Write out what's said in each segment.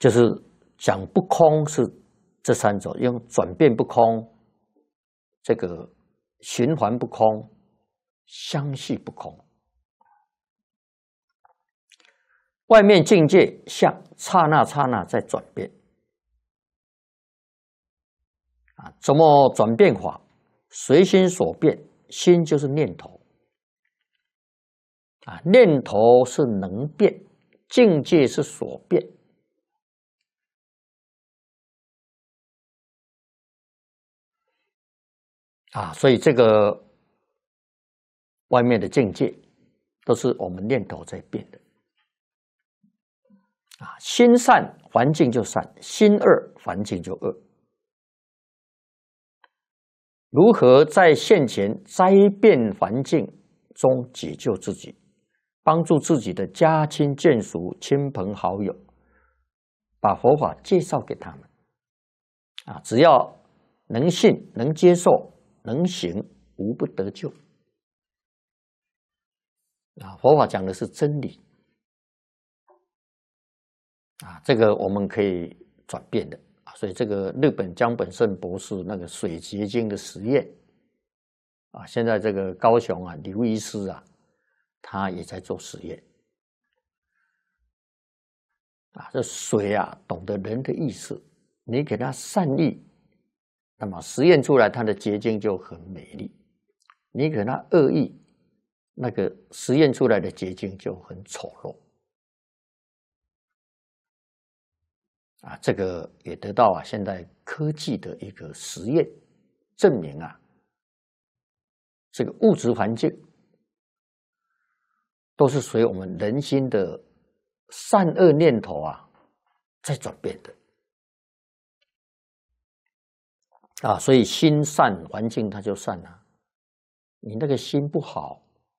就是讲不空是这三种，用转变不空，这个循环不空，相续不空。外面境界像刹那刹那在转变怎么转变法？随心所变，心就是念头念头是能变，境界是所变所以这个外面的境界都是我们念头在变的心善环境就善，心恶环境就恶。如何在现前灾变环境中解救自己，帮助自己的家亲眷属、亲朋好友，把佛法介绍给他们只要能信、能接受、能行，无不得救佛法讲的是真理这个我们可以转变的所以这个日本江本胜博士那个水结晶的实验现在这个高雄刘医师他也在做实验这水懂得人的意思，你给他善意，那么实验出来它的结晶就很美丽；你给他恶意，那个实验出来的结晶就很丑陋这个也得到现在科技的一个实验证明这个物质环境都是随我们人心的善恶念头在转变的所以心善环境它就善你那个心不好，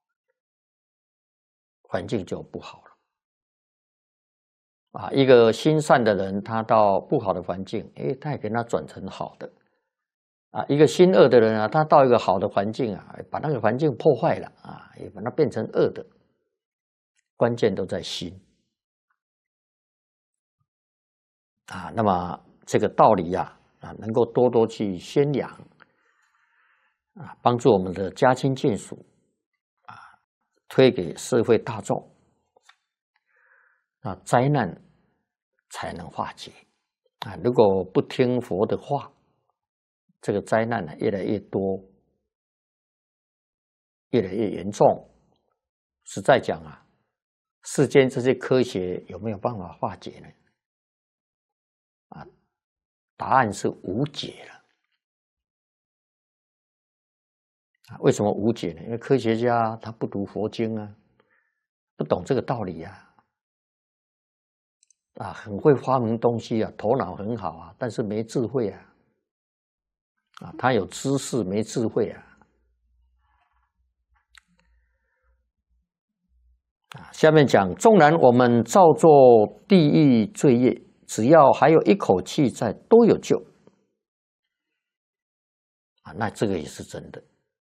环境就不好了一个心善的人，他到不好的环境，他也给他转成好的一个心恶的人他到一个好的环境把那个环境破坏了也把它变成恶的，关键都在心那么这个道理能够多多去宣扬帮助我们的家亲眷属推给社会大众灾难才能化解如果不听佛的话，这个灾难越来越多，越来越严重。实在讲世间这些科学有没有办法化解呢？答案是无解了。为什么无解呢？因为科学家他不读佛经不懂这个道理很会发明东西头脑很好但是没智慧他有知识没智慧下面讲，纵然我们造作地狱罪业，只要还有一口气在，都有救那这个也是真的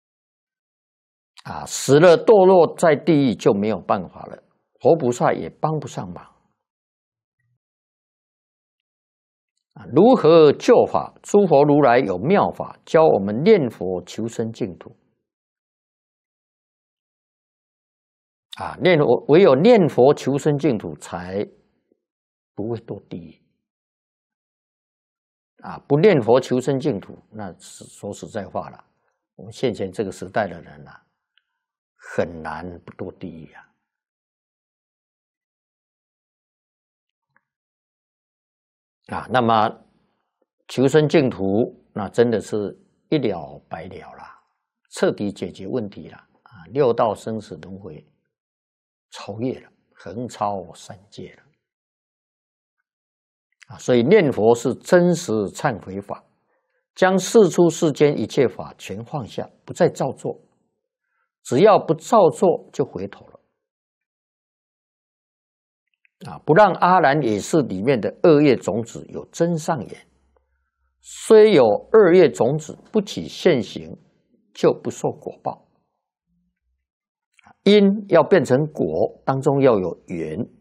死了堕落在地狱就没有办法了，佛菩萨也帮不上忙如何救法？诸佛如来有妙法，教我们念佛求生净土唯有念佛求生净土，才不会堕地狱不念佛求生净土，那说实在话了，我们现前这个时代的人很难不堕地狱那么求生净土，那真的是一了百了了，彻底解决问题了六道生死轮回超越了，横超三界了所以念佛是真实忏悔法，将世出世间一切法全放下，不再造作，只要不造作就回头了不让阿难也是里面的恶业种子有增上缘，虽有恶业种子，不起现行，就不受果报。因要变成果，当中要有缘。